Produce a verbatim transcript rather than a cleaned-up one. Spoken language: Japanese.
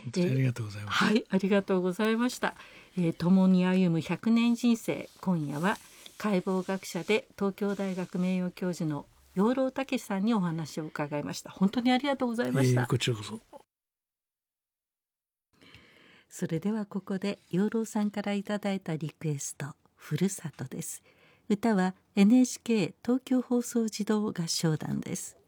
本当にありがとうございます。 はい、ありがとうございました。えー、共に歩むひゃくねん人生、今夜は解剖学者で東京大学名誉教授の養老孟司さんにお話を伺いました。本当にありがとうございました。 えー、こちらこそ。 それではここで養老さんからいただいたリクエスト、ふるさとです。歌は エヌエイチケー 東京放送児童合唱団です。